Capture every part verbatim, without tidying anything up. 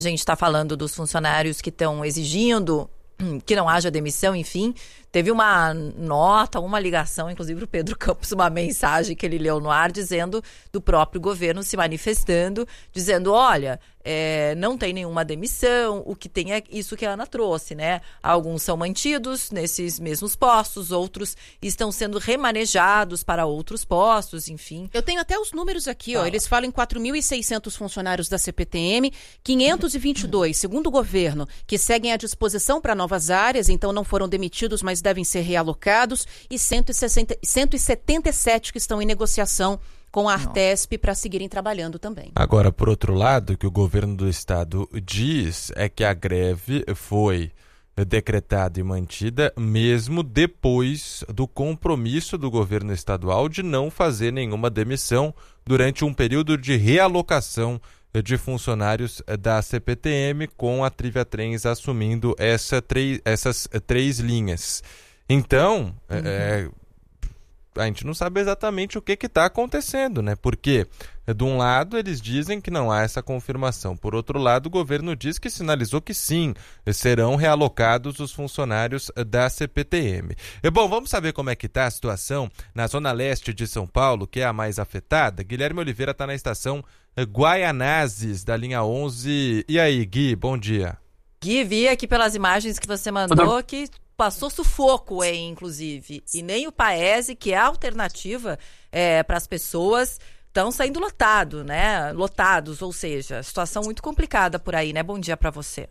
A gente está falando dos funcionários que estão exigindo que não haja demissão, enfim. Teve uma nota, uma ligação, inclusive para o Pedro Campos, uma mensagem que ele leu no ar, dizendo do próprio governo se manifestando, dizendo, olha, é, não tem nenhuma demissão, o que tem é isso que a Ana trouxe, né? Alguns são mantidos nesses mesmos postos, outros estão sendo remanejados para outros postos, enfim. Eu tenho até os números aqui, ó. Eles falam em quatro mil e seiscentos funcionários da C P T M, quinhentos e vinte e dois, segundo o governo, que seguem à disposição para novas áreas, então não foram demitidos, mas devem ser realocados, e cento e sessenta, cento e setenta e sete que estão em negociação com a Artesp para seguirem trabalhando também. Agora, por outro lado, o que o governo do estado diz é que a greve foi decretada e mantida mesmo depois do compromisso do governo estadual de não fazer nenhuma demissão durante um período de realocação de funcionários da C P T M, com a Trivia Trens assumindo essa três, essas três linhas. Então, uhum. é, a gente não sabe exatamente o que está acontecendo, né? Porque, de um lado, eles dizem que não há essa confirmação. Por outro lado, o governo diz que sinalizou que sim, serão realocados os funcionários da C P T M. E, bom, vamos saber como é que está a situação na zona leste de São Paulo, que é a mais afetada. Guilherme Oliveira está na estação Guaianazes, da linha onze. E aí, Gui, bom dia. Gui, vi aqui pelas imagens que você mandou que passou sufoco, hein, inclusive. E nem o Paese, que é a alternativa é, para as pessoas, estão saindo lotado, né? Lotados, ou seja, situação muito complicada por aí, né? Bom dia para você.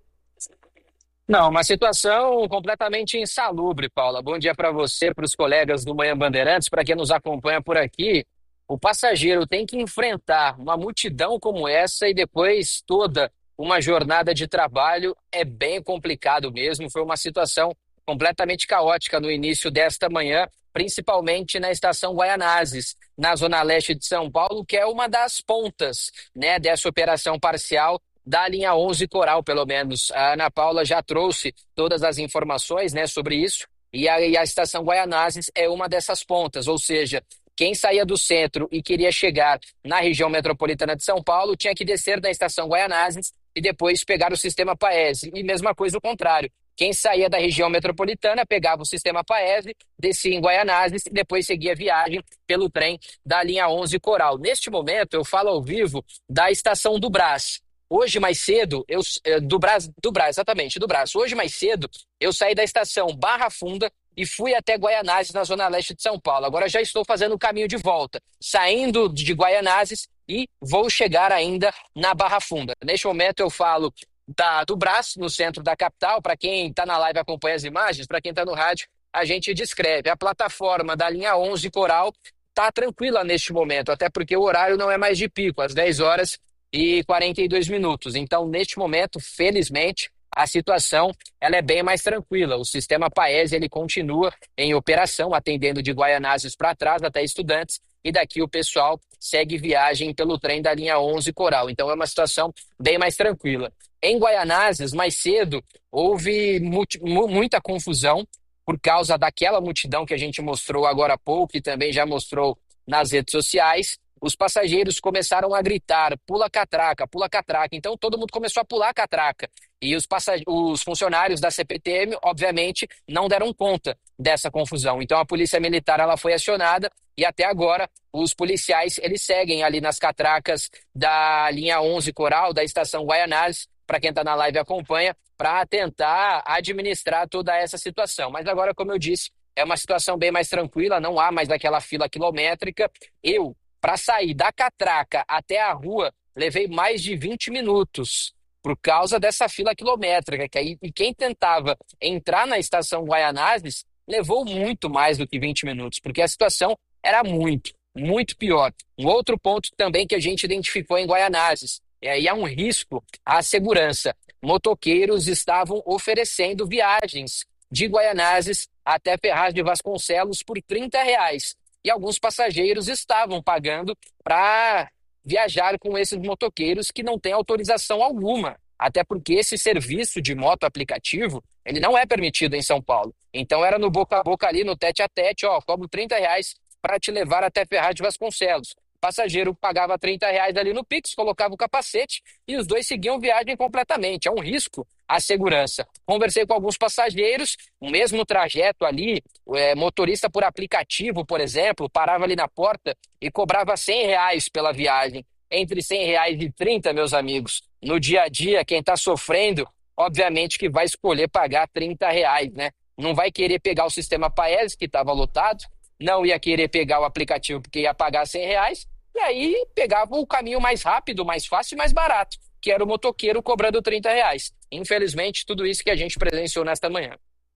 Não, uma situação completamente insalubre, Paula. Bom dia para você, para os colegas do Manhã Bandeirantes, para quem nos acompanha por aqui. O passageiro tem que enfrentar uma multidão como essa e depois toda uma jornada de trabalho. É bem complicado mesmo. Foi uma situação completamente caótica no início desta manhã, principalmente na estação Guaianazes, na zona leste de São Paulo, que é uma das pontas, né, dessa operação parcial da linha onze Coral, pelo menos. A Ana Paula já trouxe todas as informações, né, sobre isso, e a, e a estação Guaianazes é uma dessas pontas, ou seja, quem saía do centro e queria chegar na região metropolitana de São Paulo tinha que descer da estação Guaianazes e depois pegar o sistema Paese. E mesma coisa o contrário. Quem saía da região metropolitana pegava o sistema Paese, descia em Guaianazes e depois seguia a viagem pelo trem da linha onze Coral. Neste momento, eu falo ao vivo da estação do Brás. Hoje mais cedo, eu, do Brás, do Brás, exatamente, do Brás. Hoje mais cedo, eu saí da estação Barra Funda e fui até Guaianazes, na zona leste de São Paulo. Agora já estou fazendo o caminho de volta, saindo de Guaianazes e vou chegar ainda na Barra Funda. Neste momento eu falo da, do Brás, no centro da capital. Para quem está na live e acompanha as imagens, para quem está no rádio, a gente descreve. A plataforma da linha onze Coral está tranquila neste momento, até porque o horário não é mais de pico, às dez horas e quarenta e dois minutos. Então, neste momento, felizmente, a situação ela é bem mais tranquila. O sistema Paese ele continua em operação, atendendo de Guaianazes para trás até Estudantes, e daqui o pessoal segue viagem pelo trem da linha onze Coral. Então é uma situação bem mais tranquila. Em Guaianazes, mais cedo, houve multi, muita confusão por causa daquela multidão que a gente mostrou agora há pouco e também já mostrou nas redes sociais. Os passageiros começaram a gritar, pula catraca, pula catraca. Então todo mundo começou a pular catraca. E os, passag... os funcionários da C P T M, obviamente, não deram conta dessa confusão. Então a polícia militar ela foi acionada e até agora os policiais eles seguem ali nas catracas da linha onze Coral, da estação Guaianazes, para quem está na live e acompanha, para tentar administrar toda essa situação. Mas agora, como eu disse, é uma situação bem mais tranquila, não há mais aquela fila quilométrica. Eu, para sair da catraca até a rua, levei mais de vinte minutos por causa dessa fila quilométrica. Que aí, e quem tentava entrar na estação Guaianazes levou muito mais do que vinte minutos, porque a situação era muito, muito pior. Um outro ponto também que a gente identificou em Guaianazes, e aí há um risco à segurança. Motoqueiros estavam oferecendo viagens de Guaianazes até Ferraz de Vasconcelos por trinta reais. E alguns passageiros estavam pagando para viajar com esses motoqueiros que não têm autorização alguma. Até porque esse serviço de moto aplicativo, ele não é permitido em São Paulo. Então era no boca a boca ali, no tete a tete, ó, cobro trinta reais para te levar até Ferraz de Vasconcelos. O passageiro pagava trinta reais ali no Pix, colocava o capacete e os dois seguiam viagem completamente. É um risco à segurança. Conversei com alguns passageiros, o mesmo trajeto ali, é, motorista por aplicativo, por exemplo, parava ali na porta e cobrava cem reais pela viagem. Entre cem reais e trinta, meus amigos, no dia a dia, quem está sofrendo, obviamente que vai escolher pagar trinta reais, né? Não vai querer pegar o sistema Paes, que estava lotado, não ia querer pegar o aplicativo porque ia pagar cem reais, e aí pegava o caminho mais rápido, mais fácil e mais barato, que era o motoqueiro cobrando trinta reais. Infelizmente, tudo isso que a gente presenciou nesta manhã.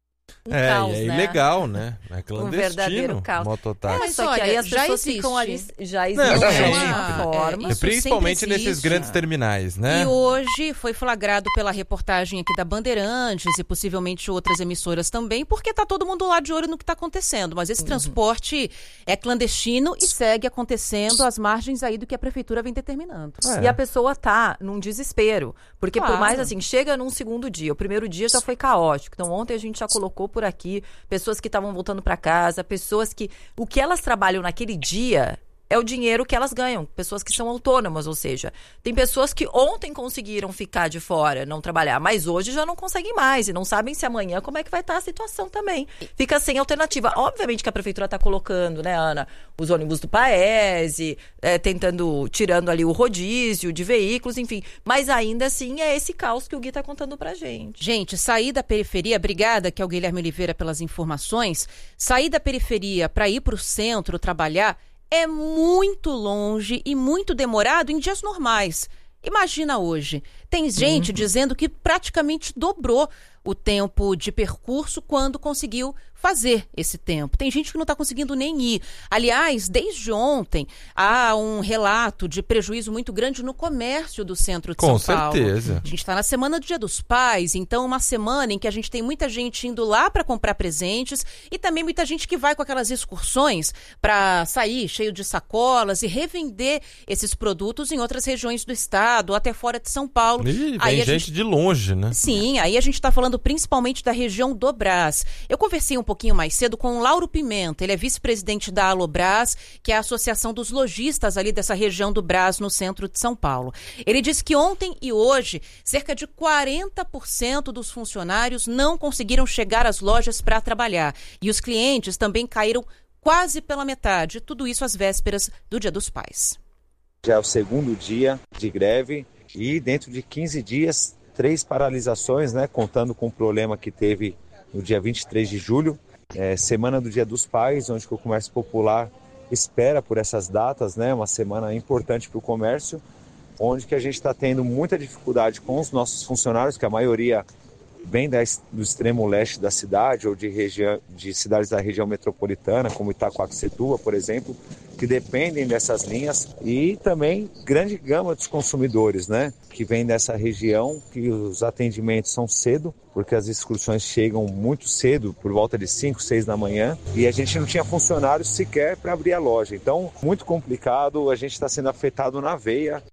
Um é, caos, é né? ilegal, né? É clandestino. Um verdadeiro caos. Mototáxi. É, mas só que aí as já pessoas existe. ficam ali, já Não, existe não, de é, uma forma. isso Principalmente sempre nesses existe. grandes terminais, né? E hoje foi flagrado pela reportagem aqui da Bandeirantes e possivelmente outras emissoras também, porque tá todo mundo lá de olho no que está acontecendo. Mas esse uhum. transporte é clandestino e segue acontecendo às margens aí do que a prefeitura vem determinando. É. E a pessoa tá num desespero. Porque claro. por mais assim, chega num segundo dia. O primeiro dia já foi caótico. Então ontem a gente já colocou por aqui pessoas que estavam voltando para casa, pessoas que... O que elas trabalham naquele dia é o dinheiro que elas ganham. Pessoas que são autônomas, ou seja, tem pessoas que ontem conseguiram ficar de fora, não trabalhar, mas hoje já não conseguem mais e não sabem se amanhã como é que vai estar a situação também. Fica sem alternativa. Obviamente que a prefeitura está colocando, né, Ana, os ônibus do Paes, é, tentando, tirando ali o rodízio de veículos, enfim. Mas ainda assim é esse caos que o Gui está contando pra gente. Gente, sair da periferia, obrigada que é o Guilherme Oliveira pelas informações, sair da periferia para ir para o centro trabalhar é muito longe e muito demorado em dias normais. Imagina hoje. Tem gente uhum. dizendo que praticamente dobrou o tempo de percurso quando conseguiu fazer esse tempo. Tem gente que não está conseguindo nem ir. Aliás, desde ontem, há um relato de prejuízo muito grande no comércio do centro de Com São Paulo. Com certeza. A gente está na semana do Dia dos Pais, então uma semana em que a gente tem muita gente indo lá para comprar presentes e também muita gente que vai com aquelas excursões para sair cheio de sacolas e revender esses produtos em outras regiões do estado, ou até fora de São Paulo. E vem aí gente, gente de longe, né? Sim, aí a gente está falando principalmente da região do Brás. Eu conversei um pouquinho mais cedo com o Lauro Pimenta, ele é vice-presidente da Alobras, que é a associação dos lojistas ali dessa região do Brás, no centro de São Paulo. Ele disse que ontem e hoje, cerca de quarenta por cento dos funcionários não conseguiram chegar às lojas para trabalhar. E os clientes também caíram quase pela metade, tudo isso às vésperas do Dia dos Pais. Já é o segundo dia de greve e dentro de quinze dias, três paralisações, né, contando com o problema que teve no dia vinte e três de julho, é, semana do Dia dos Pais, onde o comércio popular espera por essas datas, né, uma semana importante para o comércio, onde que a gente está tendo muita dificuldade com os nossos funcionários, que a maioria vem da, do extremo leste da cidade ou de, região, de cidades da região metropolitana, como Itacoaxetuba, por exemplo, que dependem dessas linhas, e também grande gama dos consumidores, né, que vem dessa região, que os atendimentos são cedo, porque as excursões chegam muito cedo, por volta de cinco, seis da manhã, e a gente não tinha funcionários sequer para abrir a loja. Então, muito complicado, a gente está sendo afetado na veia.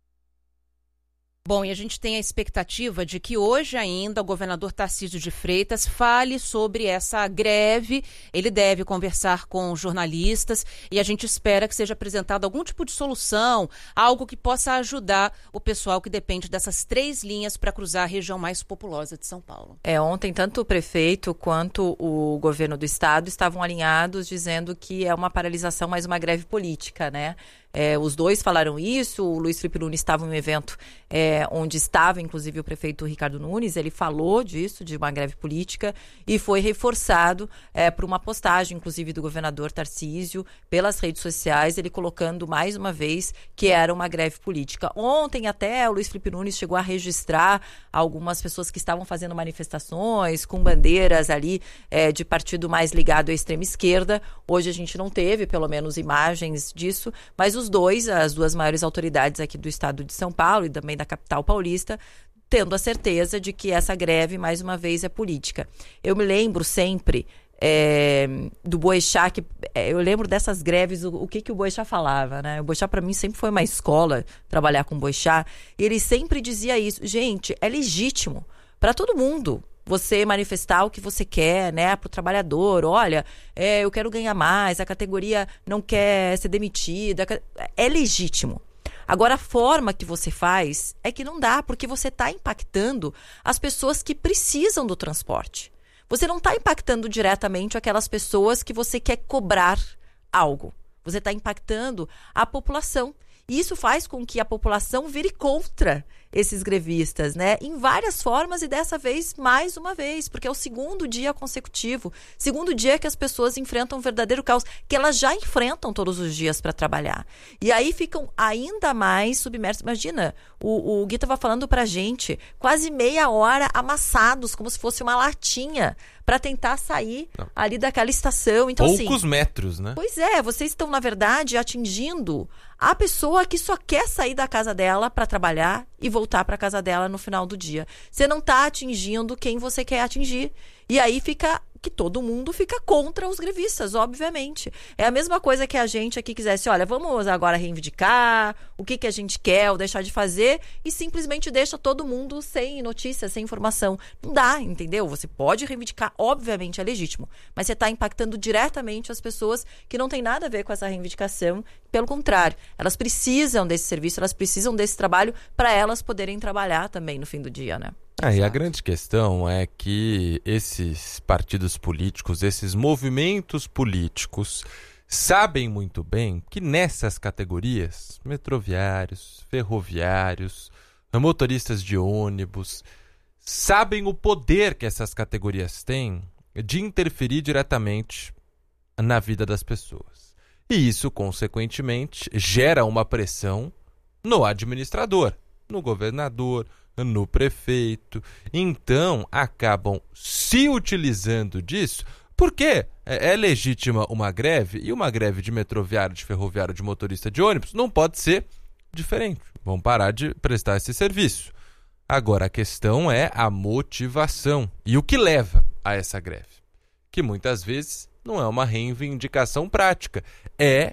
Bom, e a gente tem a expectativa de que hoje ainda o governador Tarcísio de Freitas fale sobre essa greve. Ele deve conversar com jornalistas e a gente espera que seja apresentado algum tipo de solução, algo que possa ajudar o pessoal que depende dessas três linhas para cruzar a região mais populosa de São Paulo. É, ontem tanto o prefeito quanto o governo do estado estavam alinhados dizendo que é uma paralisação, mas uma greve política, né? É, os dois falaram isso, o Luiz Felipe Nunes estava em um evento é, onde estava, inclusive, o prefeito Ricardo Nunes, ele falou disso, de uma greve política, e foi reforçado é, por uma postagem, inclusive, do governador Tarcísio, pelas redes sociais, ele colocando mais uma vez que era uma greve política. Ontem até o Luiz Felipe Nunes chegou a registrar algumas pessoas que estavam fazendo manifestações com bandeiras ali é, de partido mais ligado à extrema esquerda. Hoje a gente não teve, pelo menos, imagens disso, mas os dois, as duas maiores autoridades aqui do estado de São Paulo e também da capital paulista, tendo a certeza de que essa greve, mais uma vez, é política. Eu me lembro sempre é, do Boechat, que, é, eu lembro dessas greves, o, o que, que o Boechat falava, né? O Boechat, para mim, sempre foi uma escola trabalhar com o Boechat, e ele sempre dizia isso. Gente, é legítimo para todo mundo você manifestar o que você quer, né, para o trabalhador. Olha, é, eu quero ganhar mais, a categoria não quer ser demitida. É legítimo. Agora, a forma que você faz é que não dá, porque você está impactando as pessoas que precisam do transporte. Você não está impactando diretamente aquelas pessoas que você quer cobrar algo. Você está impactando a população. E isso faz com que a população vire contra esses grevistas, né? Em várias formas e dessa vez mais uma vez, porque é o segundo dia consecutivo, segundo dia que as pessoas enfrentam um verdadeiro caos, que elas já enfrentam todos os dias para trabalhar. E aí ficam ainda mais submersas. Imagina, o, o Gui estava falando pra gente, quase meia hora amassados, como se fosse uma latinha, para tentar sair Não. ali daquela estação. Então, Poucos assim, metros, né? Pois é, vocês estão, na verdade, atingindo a pessoa que só quer sair da casa dela para trabalhar e voltar para casa dela no final do dia. Você não está atingindo quem você quer atingir. E aí fica que todo mundo fica contra os grevistas, obviamente. É a mesma coisa que a gente aqui quisesse, olha, vamos agora reivindicar o que, que a gente quer ou deixar de fazer e simplesmente deixa todo mundo sem notícia, sem informação. Não dá, entendeu? Você pode reivindicar, obviamente é legítimo, mas você está impactando diretamente as pessoas que não tem nada a ver com essa reivindicação. Pelo contrário, elas precisam desse serviço, elas precisam desse trabalho para elas poderem trabalhar também no fim do dia, né? Ah, e a grande questão é que esses partidos políticos, esses movimentos políticos, sabem muito bem que nessas categorias, metroviários, ferroviários, motoristas de ônibus, sabem o poder que essas categorias têm de interferir diretamente na vida das pessoas. E isso, consequentemente, gera uma pressão no administrador, no governador, no prefeito. Então, acabam se utilizando disso, porque é, é legítima uma greve, e uma greve de metroviário, de ferroviário, de motorista de ônibus não pode ser diferente. Vão parar de prestar esse serviço. Agora, a questão é a motivação e o que leva a essa greve, que muitas vezes não é uma reivindicação prática, é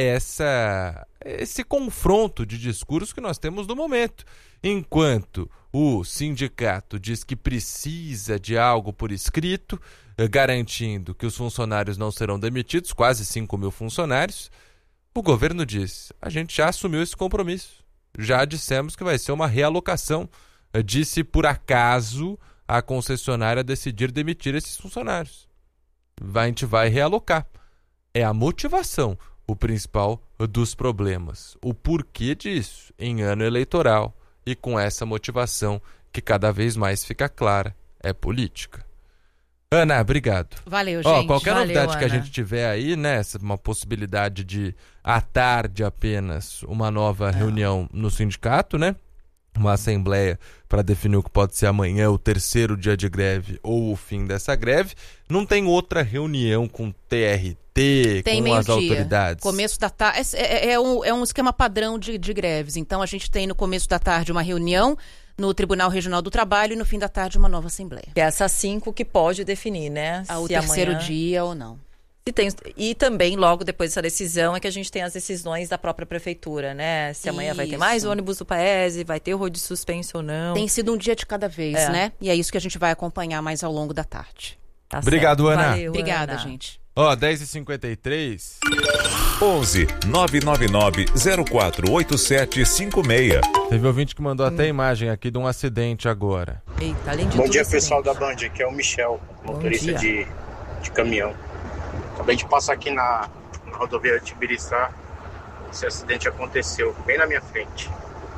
essa, esse confronto de discurso que nós temos no momento. Enquanto o sindicato diz que precisa de algo por escrito, garantindo que os funcionários não serão demitidos, quase cinco mil funcionários, o governo diz, a gente já assumiu esse compromisso, já dissemos que vai ser uma realocação, disse por acaso a concessionária decidir demitir esses funcionários. A gente vai realocar. É a motivação o principal dos problemas. O porquê disso em ano eleitoral. E com essa motivação que cada vez mais fica clara, é política. Ana, obrigado. Valeu, Ó, gente. qualquer Valeu, novidade que a Ana. gente tiver aí, né, uma possibilidade de, à tarde apenas, uma nova É. reunião no sindicato, né? Uma assembleia para definir o que pode ser amanhã, o terceiro dia de greve ou o fim dessa greve. Não tem outra reunião com T R T, Tem com as meio-dia. autoridades? Começo da tarde. É, é- é um, é um esquema padrão de, de greves. Então, a gente tem no começo da tarde uma reunião no Tribunal Regional do Trabalho e no fim da tarde uma nova assembleia. Que é essas cinco que pode definir, né? Ah, o Se terceiro amanhã- dia ou não. Se tem, e também, logo depois dessa decisão, é que a gente tem as decisões da própria prefeitura, né? Se amanhã vai ter Isso. mais ônibus do Paese, vai ter rodízio suspenso ou não. Tem sido um dia de cada vez, É. né? E é isso que a gente vai acompanhar mais ao longo da tarde. Tá Obrigado, certo. Ana. Valeu, Obrigada, Ana. gente. Ó, dez e cinquenta e três. onze nove nove nove zero quatro oito sete cinco seis. Teve ouvinte que mandou Hum. até imagem aqui de um acidente agora. Eita, além de Bom tudo, dia, acidente. pessoal da Band. Aqui é o Michel, motorista dia. de, de caminhão. Acabei de passar aqui na, na rodovia de Tibiriçá. Esse acidente aconteceu bem na minha frente.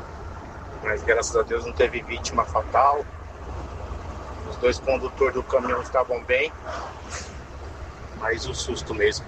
Mas graças a Deus não teve vítima fatal. Os dois condutores do caminhão estavam bem. Mas o susto mesmo.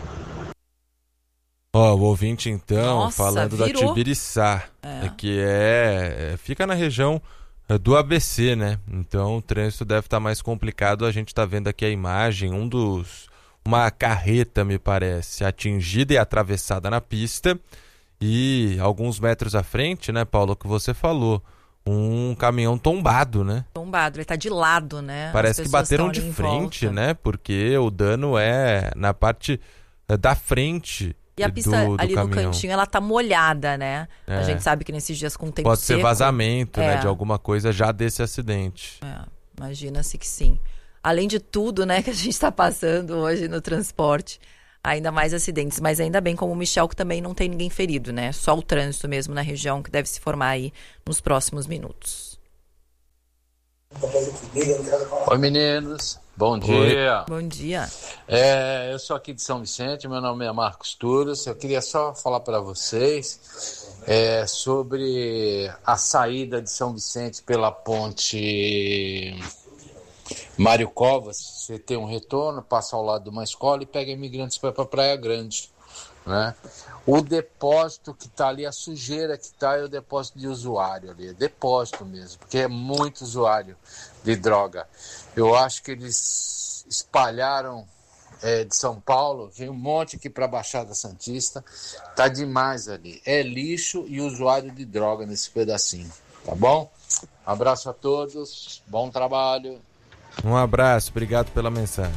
Ó, o ouvinte então, Nossa, falando da virou. Tibiriçá, É. é, que é, é- fica na região é, do A B C, né? Então o trânsito deve estar mais complicado. A gente tá vendo aqui a imagem, um dos uma carreta, me parece, atingida e atravessada na pista, e alguns metros à frente, né, Paulo, que você falou, um caminhão tombado, né? Tombado, ele tá de lado, né? As Parece que pessoas bateram estão de ali em frente, volta. né? Porque o dano é na parte é, da frente. E a do- pista do ali no caminhão. cantinho, ela tá molhada, né? É. A gente sabe que nesses dias com o tempo Pode ser seco, vazamento, né, É. de alguma coisa já desse acidente. É. Imagina-se que sim. Além de tudo, né, que a gente está passando hoje no transporte, ainda mais acidentes. Mas ainda bem, como o Michel, que também não tem ninguém ferido, né? Só o trânsito mesmo na região que deve se formar aí nos próximos minutos. Oi, meninos. Bom dia. Bom dia. É, eu sou aqui de São Vicente, meu nome é Marcos Turos. Eu queria só falar para vocês é, sobre a saída de São Vicente pela ponte Mário Covas. Você tem um retorno, passa ao lado de uma escola e pega imigrantes para a Praia Grande, né? O depósito que está ali, a sujeira que está é o depósito de usuário ali, é depósito mesmo, porque é muito usuário de droga. Eu acho que eles espalharam é, de São Paulo, vem um monte aqui para a Baixada Santista, tá demais ali. É lixo e usuário de droga nesse pedacinho, tá bom? Abraço a todos, bom trabalho. Um abraço, obrigado pela mensagem.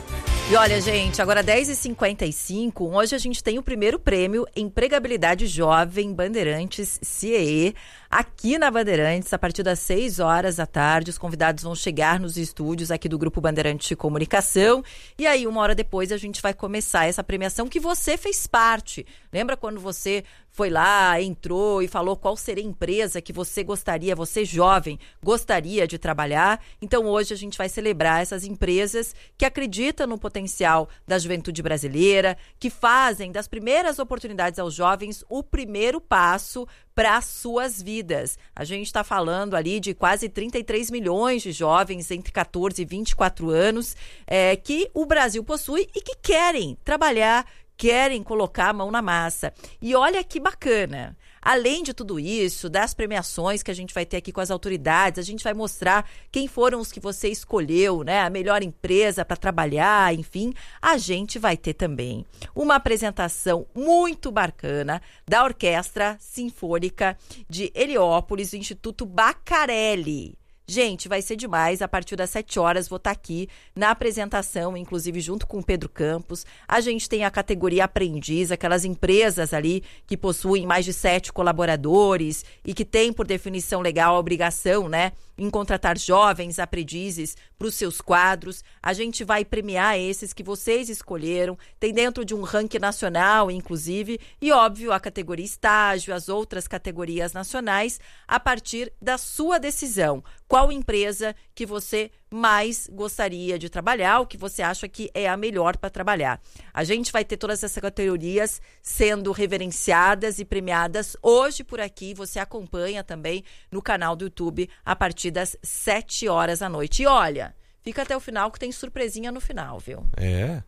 E olha, gente, agora dez e cinquenta e cinco, hoje a gente tem o primeiro prêmio Empregabilidade Jovem Bandeirantes C E E aqui na Bandeirantes, a partir das seis horas da tarde. Os convidados vão chegar nos estúdios aqui do Grupo Bandeirantes de Comunicação e aí uma hora depois a gente vai começar essa premiação que você fez parte. Lembra quando você foi lá, entrou e falou qual seria a empresa que você gostaria, você jovem, gostaria de trabalhar? Então hoje a gente vai celebrar essas empresas que acreditam no potencial da juventude brasileira, que fazem das primeiras oportunidades aos jovens o primeiro passo para as suas vidas. A gente está falando ali de quase trinta e três milhões de jovens entre catorze e vinte e quatro anos é, que o Brasil possui e que querem trabalhar, querem colocar a mão na massa. E olha que bacana. Além de tudo isso, das premiações que a gente vai ter aqui com as autoridades, a gente vai mostrar quem foram os que você escolheu, né? A melhor empresa para trabalhar, enfim. A gente vai ter também uma apresentação muito bacana da Orquestra Sinfônica de Heliópolis, do Instituto Bacarelli. Gente, vai ser demais. A partir das sete horas vou estar aqui na apresentação, inclusive junto com o Pedro Campos. A gente tem a categoria aprendiz, aquelas empresas ali que possuem mais de sete colaboradores e que têm, por definição legal, a obrigação, né, em contratar jovens aprendizes para os seus quadros. A gente vai premiar esses que vocês escolheram. Tem dentro de um ranking nacional, inclusive, e óbvio, a categoria estágio, as outras categorias nacionais, a partir da sua decisão. Qual empresa que você mais gostaria de trabalhar, o que você acha que é a melhor para trabalhar. A gente vai ter todas essas categorias sendo reverenciadas e premiadas hoje por aqui. Você acompanha também no canal do YouTube a partir das sete horas da noite. E olha, fica até o final que tem surpresinha no final, viu? É?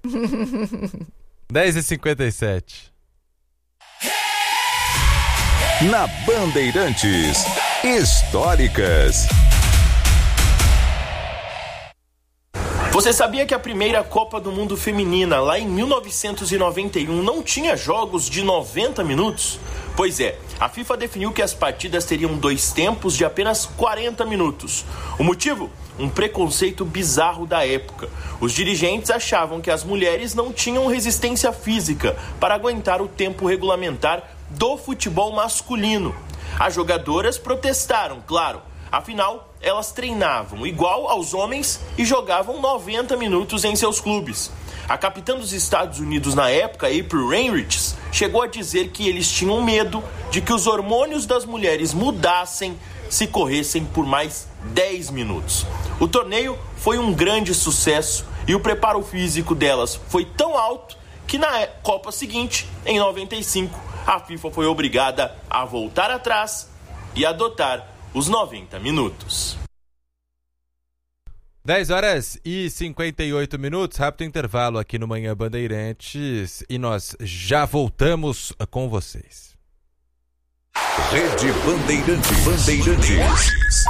dez e cinquenta e sete. Na Bandeirantes, históricas. Você sabia que a primeira Copa do Mundo Feminina, lá em mil novecentos e noventa e um, não tinha jogos de noventa minutos? Pois é, a FIFA definiu que as partidas teriam dois tempos de apenas quarenta minutos. O motivo? Um preconceito bizarro da época. Os dirigentes achavam que as mulheres não tinham resistência física para aguentar o tempo regulamentar do futebol masculino. As jogadoras protestaram, claro. Afinal, elas treinavam igual aos homens e jogavam noventa minutos em seus clubes. A capitã dos Estados Unidos na época, April Heinrich, chegou a dizer que eles tinham medo de que os hormônios das mulheres mudassem se corressem por mais dez minutos. O torneio foi um grande sucesso e o preparo físico delas foi tão alto que na Copa seguinte, em noventa e cinco, a FIFA foi obrigada a voltar atrás e adotar os noventa minutos. dez horas e cinquenta e oito minutos, rápido intervalo aqui no Manhã Bandeirantes e nós já voltamos com vocês. Rede Bandeirantes. Bandeirantes.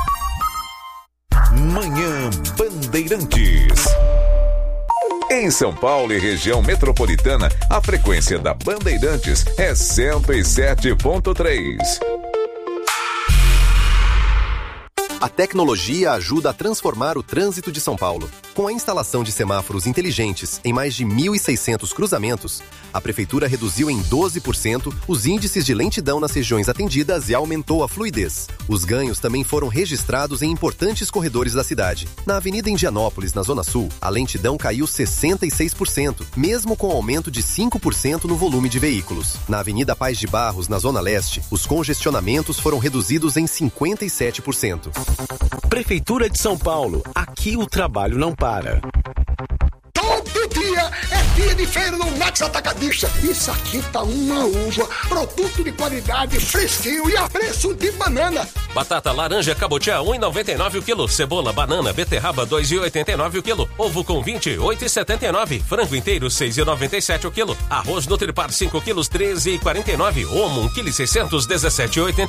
Manhã Bandeirantes. Em São Paulo e região metropolitana, a frequência da Bandeirantes é cento e sete ponto três. A tecnologia ajuda a transformar o trânsito de São Paulo. Com a instalação de semáforos inteligentes em mais de mil e seiscentos cruzamentos, a Prefeitura reduziu em doze por cento os índices de lentidão nas regiões atendidas e aumentou a fluidez. Os ganhos também foram registrados em importantes corredores da cidade. Na Avenida Indianópolis, na Zona Sul, a lentidão caiu sessenta e seis por cento, mesmo com aumento de cinco por cento no volume de veículos. Na Avenida Paz de Barros, na Zona Leste, os congestionamentos foram reduzidos em cinquenta e sete por cento. Prefeitura de São Paulo. Aqui o trabalho não para. Todo dia é dia de feira no Max Atacadista. Isso aqui tá uma uva, produto de qualidade, fresquinho e a preço de banana. Batata laranja cabotiá um real e noventa e nove centavos o quilo. Cebola, banana, beterraba dois reais e oitenta e nove centavos o quilo. Ovo com vinte, oito reais e setenta e nove centavos. Frango inteiro seis reais e noventa e sete centavos o quilo. Arroz Nutripar cinco quilos treze reais e quarenta e nove centavos. Omo um quilo e seiscentos, dezessete reais e oitenta e nove centavos.